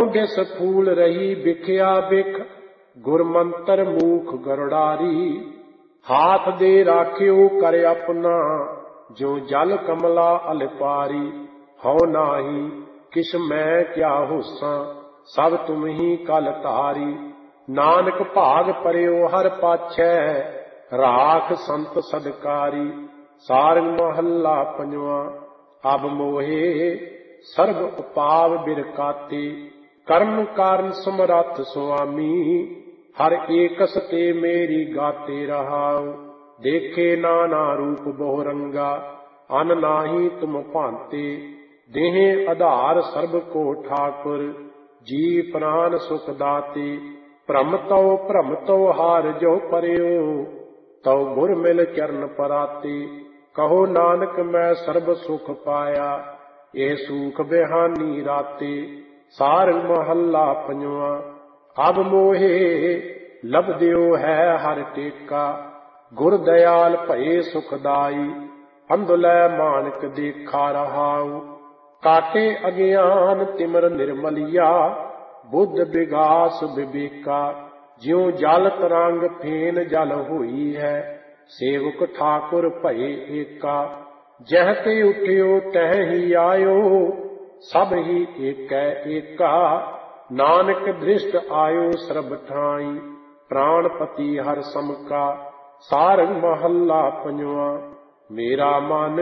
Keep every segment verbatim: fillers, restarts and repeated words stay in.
This फूल रही बिखया बिख, गुर मंत्र मूख गरुड़ारी। हाथ दे राख्यो कर अपना, जो जल कमला अलपारी। हौ नाही किस मैं क्या होसां, सब तुम ही कल तारी। नानक भाग परयो हर पाछै, राख संत सदकारी। सारंग महला पंजवा। अब मोहे सर्ब उपाव बिरकाते, कर्म कारण समरथ सुआमी। हर एकस ते मेरी गाते रहाओ, देखे नाना रूप बहु रंगा। अन नाही तुम भांते, देहे आधार सर्ब को ठाकुर। जी प्राण सुख दाते, भ्रम तो भ्रम तो हार जो परयो। तो गुर मिल चरण पराते, कहो नानक मैं सर्ब सुख पाया। ये सुख बिहानी राते। सारंग महला पंजवा। अब मोहे लभदियो है हर टेका, गुर दयाल भये सुखदाई। अंधुलै मानक देखा रहाऊ, काटे अज्ञान तिमर निर्मलिया। बुद्ध विगास विवेका, ज्यों जल तरंग फेन जल हुई है। सेवक ठाकुर भये एका, जह ते उठियो तह ही आयो। सब ही एकै एका, नानक दृष्ट आयो सर्ब ठाई। प्राणपति हर समका। सारंग महला पंजवा। मेरा मन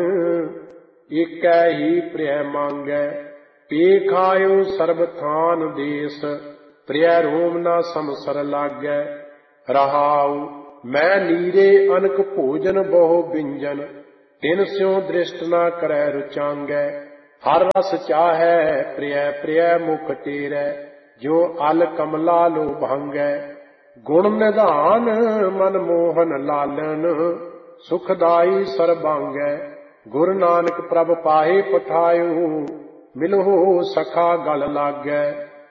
एकै ही प्रिय मांगै, पेख आयो सर्ब थान देश। प्रिय रोम न समसर लागै, रहाऊ मैं नीरे अनक भोजन बहु व्यंजन। तिन स्यों दृष्ट न करै रुचांगै, हर रस चाहै प्रिय प्रिय मुख तेरै। जो अल कमला लो भांगै, गुण निधान मन मोहन लालन। सुखदाई सरबांगै, गुरु नानक प्रभ पाए पठायो। मिलहो सखा गल लागै,